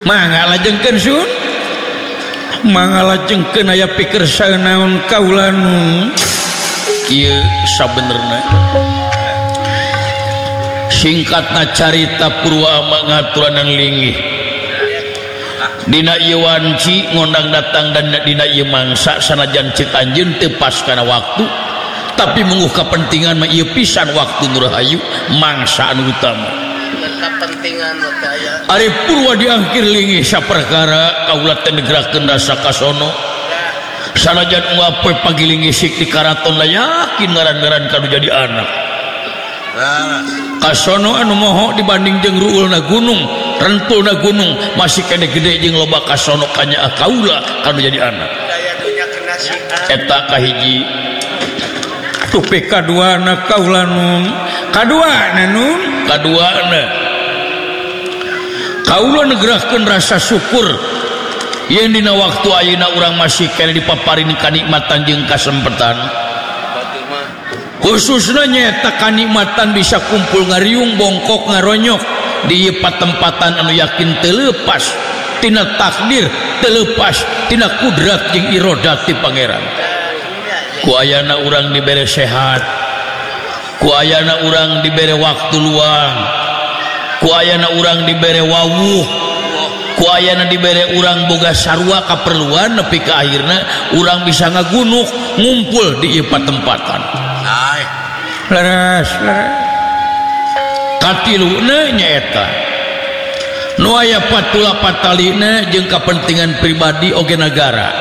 Mangalajengkeun sun mangalajengkeun aya pikir saeunaon kaula nu ieu sabenerna singkatna carita Purwa ngaturan linggih dina ieu wanci ngondang datang dan dina ieu mangsa sanajan cik anjeun teu pas kana waktu tapi menguh kapentingan mah ieu pisan waktu nu rahayu mangsa anu utama kepentingan daya ari Purwa di akhir linggih saperkara kaula teh negrakeun rasa kasono sanajan ngapoe pagi linggih sik di karaton da yakin ngaran-ngaran kanu jadi anak kasono anu moho dibanding jeung ruulna gunung rentulna gunung masih kene gede jeung loba kasono kanya kaula kanu jadi anak eta kahiji tupi kaduana kaula nun kaduana kaula negrahkeun rasa syukur yen dina waktu ayeuna urang masih kene dipaparin kanikmatan jeung kasempetan khususna nyaeta kanikmatan bisa kumpul ngariung bongkok ngaronyok di patempatan anu yakin teu leupas tina takdir teu leupas tina kudrat jeung irodat ti pangeran ku ayana urang dibere sehat ku ayana urang dibere waktu luang ku ayana urang dibere wawuh ku ayana dibere urang boga sarua kaperluan nepi ka akhirna urang bisa ngagunuk ngumpul di ieu patempatan leres katiluna nyaeta nu aya patula patalina jeung kapentingan pribadi oge nagara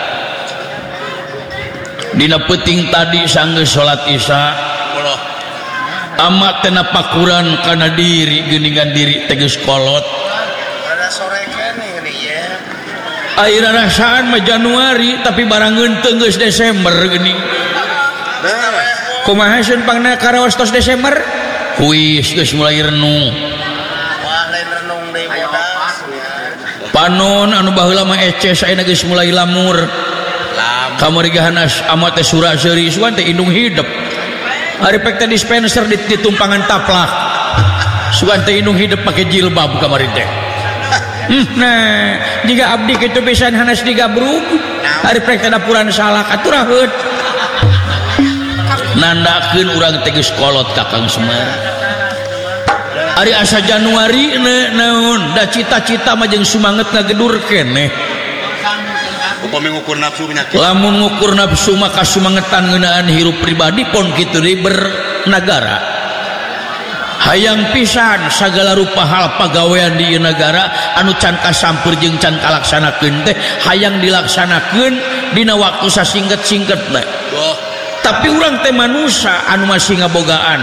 dina peuting tadi sanggeus salat isya amat teh napakuran kana diri geuningan diri teges kolot pada sore keneh ya ayeuna rasaan mah Januari tapi barangeun teu geus Desember geuning kumaha sun pangna karaos tos Desember kuis geus mulai renung lain renung deui bodas panon anu baheula mah eces ayeuna geus mulai lamur kamarigahanas amat teh surah seuri suan teh indung hidup ari pek teh dispenser di tumpangan taplak sugan teh indung hidup make jilbab kamari teh nah jika abdi kitu pisan hanas digabrug ari pek teh dapuran salah aturaheut nandakeun urang teh geus kolot Kakang Semar ari asa Januari naon da cita-cita mah jeung sumanget ngagedur keneh upami ngukur nafsu penyakit lamun ngukur nafsu maka sumangetan ngeunaan hirup pribadi pon kitu deui bernagara hayang pisan sagala rupa hal pagawean di ieu nagara anu can kasampeur jeung can kalaksanakeun teh hayang dilaksanakeun dina waktu sasingket-singketna tapi urang teh manusia anu masih ngabogaan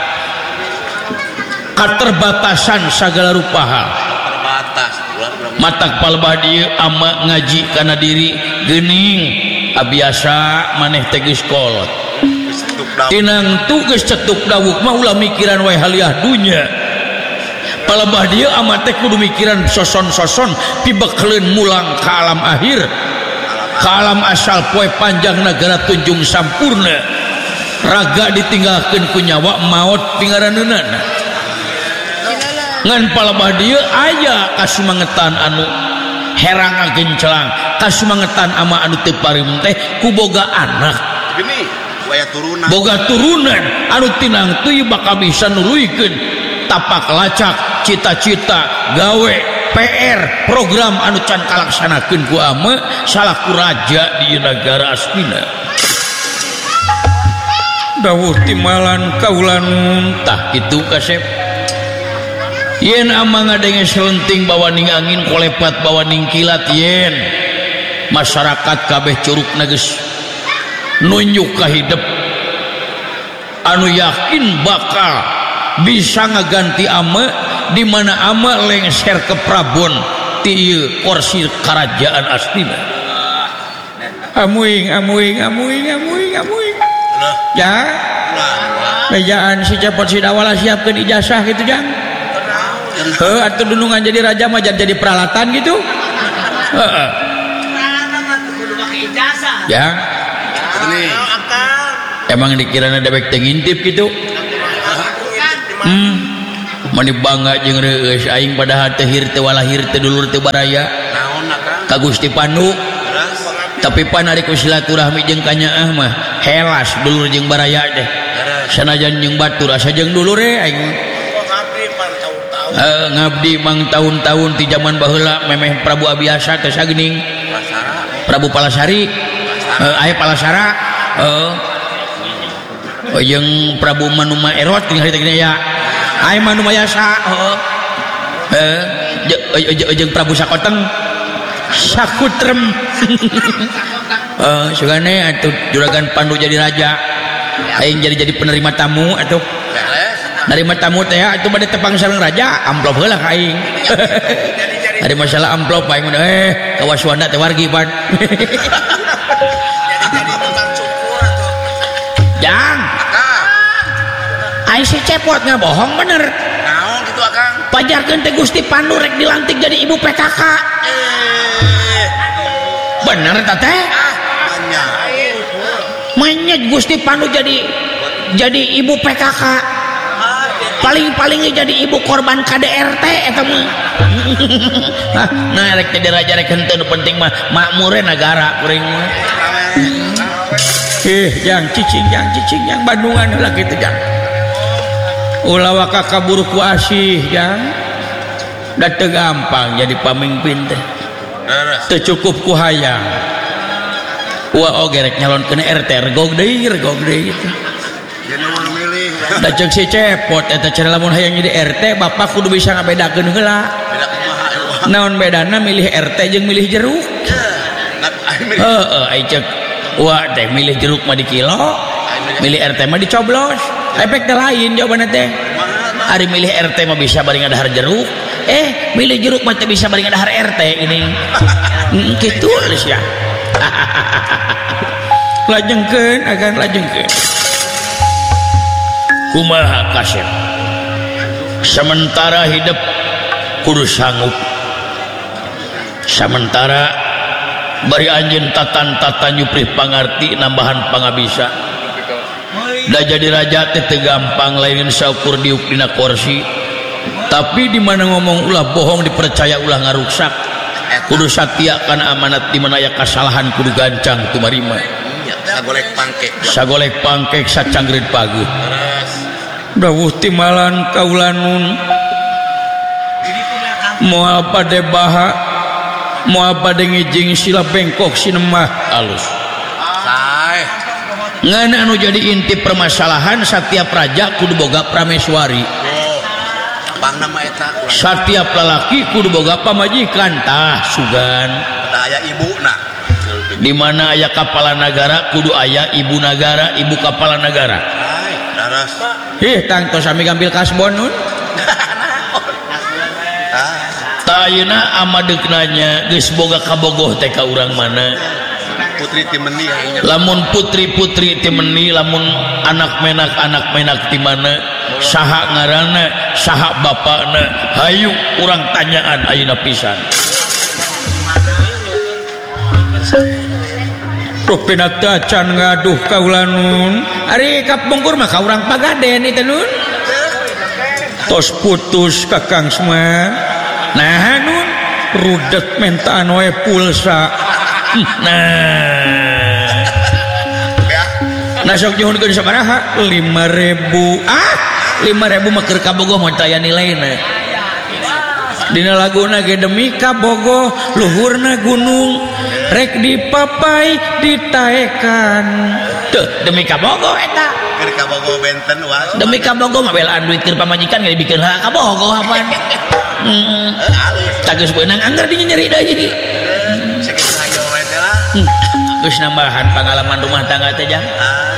katerbatasan sagala rupa hal matak palebah dieu ama ngaji kana diri geuning abiasa maneh teh geus kolot tinang tu geus cetuk dawuk mah ulah mikiran wae haliah dunya palebah dieu ama teh kudu mikiran soson-soson pibekleun mulang ka alam akhir ka alam asal poe panjang nagara tunjung sampurna raga ditinggalkeun ku nyawa maot pingaraneunana ngan palebah dieu aya kasumangetan anu herang gencelang kasumangetan ama anu teu parim teh ku boga anak gini waya turunan boga turunan anu tinang teu bakal bisa nuluykeun tapak lacak cita-cita gawe PR program anu can kalaksanakeun ku ama salaku raja di nagara asmina dawuh timalan kaulan tah kitu kasep yen ama ngadenge selenting bawa ning angin kolepat bawa ning kilat yen masyarakat kabeh curugna geus nunjuk ka hidup anu yakin bakal bisa ngaganti ama di mana ama lengser ke Prabon ti ieu kursi kerajaan astina amuing ya bejaan si cepot si dawala siapkeun ijazah gitu jang atau dunungan jadi raja mah jadi peralatan gitu ya emang dikirana dewek teh ngintip gitu mani bangga jeung reueus aing padahal teu hir teu walahir teu dulur teu baraya ka Gusti Pandu tapi pan ari ku silaturahmi jeung kanyaah mah helas dulur jeung baraya teh sanajan jeung batur asa jeung dulur aing ngabdi mang tahun-tahun ti zaman baheula memeh Prabu Abiasa teh sagening Prabu Palasari aya Palasara jeung Prabu Manuma Erot tinggal teh ya aya Manuma Yasa jeung Prabu Sakoteng Sakutrem sugane atuh juragan Pandu jadi raja aing jadi penerima tamu atuh nerima tamu teh atuh bade tepang sareng raja amplop heula ka aing ari masalah amplop aing mah kawas wanda teh wargi pan jang aing si cepot ngabohong bener naon kitu akang pajarkeun teh Gusti Pandu rek dilantik jadi ibu PKK bener teh mainnya Gusti Pandu jadi ibu PKK paling-palingnya jadi ibu korban KDRT eta mah nah rek jadi raja rek henteu nu penting mah makmure negara kuring mah jang cicing jang Bandungan heula kitu jang ulah waka kaburu ku asih jang da teu gampang jadi pamimpin teh teu cukup ku hayang wa oge rek nyalonkeun RT regog deui itu da ceuk si cepot eta cenah lamun hayang jadi RT bapak kudu bisa ngabedakeun heula naon bedana milih RT jeung milih jeruk ai ceuk wah teh milih jeruk mah di kilo milih RT mah dicoblos efek teh lain jawabanna teh ari milih RT mah bisa bari ngadahar jeruk milih jeruk mah teh bisa bari ngadahar RT ini kitu geus ya lajengkeun agan lajengkeun kumaha Kasep sementara hidup kudu sanggup sementara bari anjeun tatan-tatan nyuprih pangarti nambahan pangabisa da jadi raja teh teu gampang lain saukur diuk dina kursi tapi di mana ngomong ulah bohong dipercaya ulah ngaruksak kudu satia kana amanat di mana aya kasalahan kudu gancang tumarima sagolek pangkek sacanggeud pageut dawuh timalan kaulanun moal pade baha moal pade ngijing sila bengkok sinemah alus ngan anu jadi inti permasalahan setiap raja kudu boga prameswari setiap lalaki kudu boga pamajikan tah sugan aya ibuna di mana aya kepala negara kudu aya ibu negara ibu kepala negara tang tos sami ngambil kasbon nun tayuna amadeuknanya geus boga kabogoh teh ka urang mana putri timeni lamun putri-putri timeni lamun anak menak ti mana saha ngaranna saha bapakna hayu urang tanyaan ayeuna pisan Pinata can ngaduh kaulanun ari kap bongkur mah ka urang pagaden itu nun tos putus kakang semua nah nun rudet mentaan wae pulsa nah sok nyuhunkeun sabaraha 5.000 5.000 mah keur kabogoh mah taya nilaina dina laguna ge demi kabogoh luhurna gunung rek dipapai ditaekan tuh demi kabogoh eta keur kabogoh benten was demi kabogoh mah belaan duit keur pamajikan ge dibikeun kabogoh apaan tageus beunang anggar dinya nyeri deui sakitu hayo we teh lah geus nambahan pengalaman rumah tangga teh jang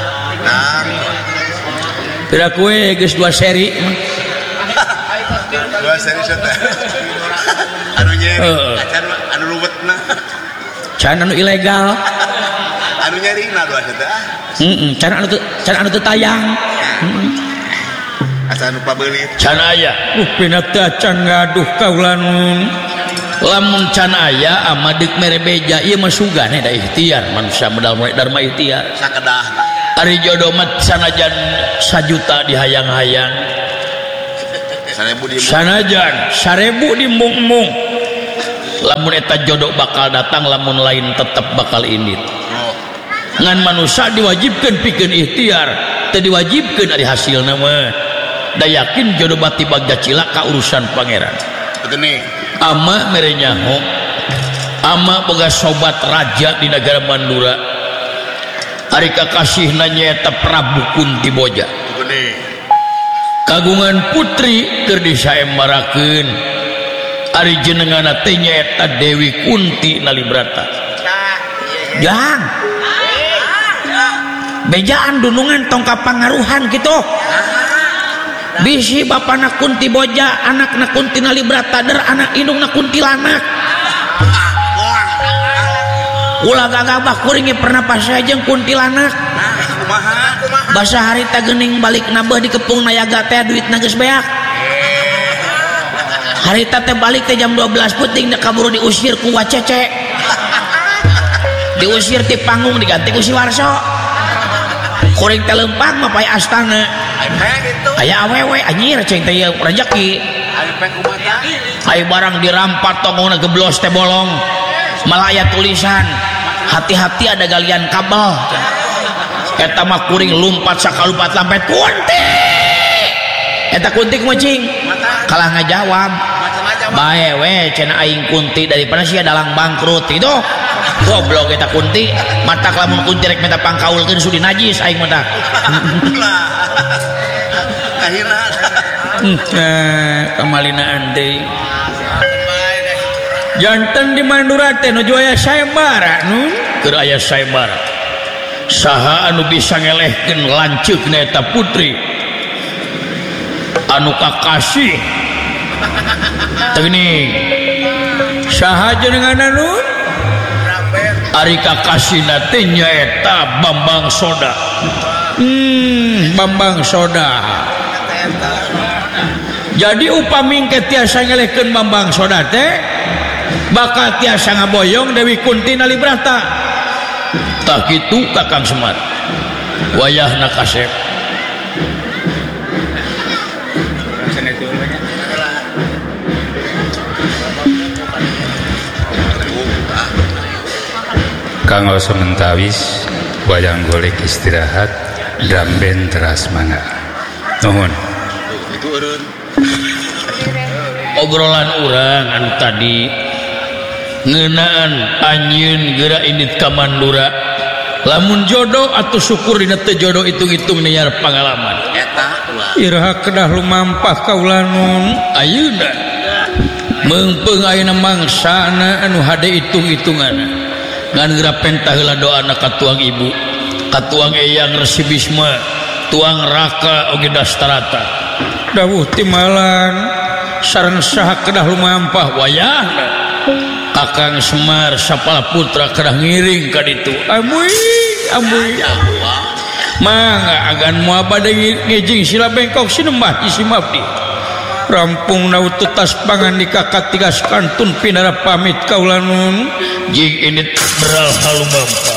kira kue geus 2 seri 2 seri teh anu nyeri acan anu ruwetna can anu ilegal anu nyarina doa teh can anu teu tayang asa anu pabeulit can aya pinata can ngaduh kaulanun lamun can aya amadeuk mere beja ieu mah sugane da ikhtiar manusia modal dharma ikhtiar sakedahna ari jodoh mah sanajan 1 juta dihayang-hayang sanajan 1000 di mung-mung lamun eta jodoh bakal datang lamun lain tetap bakal indit ngan manusia diwajibkan pikeun ikhtiar teu diwajibkeun ari hasilna mah da yakin jodoh bati bagja cilaka urusan pangeran ama mere nyaho ama boga sobat raja di negara Mandura ari kakasihna nyaeta Prabu Kunti Boja kagungan putri keur disaembarakeun ari jenenganna teh nyaeta Dewi Kunti Nalibrata jang bejaan dunungan tong kapangaruhan kitu bisi bapana Kunti Boja anakna Kunti Nalibrata der anak indungna kuntilanak ulah gagabah kuring pernah pasea jeung kuntilanak basa harita geuning balik nabeh di kepung nayaga teh duitna geus beak harita teh balik teh jam 12 peuting da kaburu diusir ku wacece diusir ti panggung diganti ku si Warso kuring teh lempang mah pae astana aya awewe anjir ceng teh rezeki aya barang dirampat tongona geblos teh bolong malah aya tulisan hati-hati ada galian kabel eta mah kuring lumpat sakalupat lampet Kunti eta Kunti kumacing kalah ngajawab bae we cenah aing Kunti daripada sia dalang bangkrut itu goblok eta Kunti matak lamun Kunti rek minta pangkaulkeun sudi najis aing mah dak kahirna kamalinaan deui janten di Mandura teh nuju aya sayembara nu keur aya sayembara saha anu bisa ngelehkeun lanceukna eta putri anu kakasih teuning saha jenenganna nu ari kakasihna teh nyaeta Bambang Soda Bambang Soda jadi upami engke tiasa ngelehkeun Bambang Soda teh bakal tiasa ngaboyong Dewi Kunti Nalibrata tak gitu Kakang Semar wayahna kasep Kang Sementawis wayang golek istirahat damben teras mangga nuhun obrolan urang anu tadi ngeunaan anjeun geura indit ka Mandura lamun jodoh atau syukur dina teu jodoh hitung-hitung niar pangalaman eta iraha kedah lumampah kaula nun ayeuna meungpeung ayeuna mangsana anu hade hitung-hitunganna ngan geura pentah heula doana ka tuang ibu ka tuang eyang Resi Bisma tuang Raka oge Dastarata dawuh timalan sareng saha kedah lumampah wayahna Kakang Semar Sapala Putra kedah ngiring ka ditu amuy mangga agan moal bade ngejing sila bengkok sinembah isi mabdi rampung nau tutas pangan di kakak tigas kantun pinara pamit kaula nun jing ini beral halumampa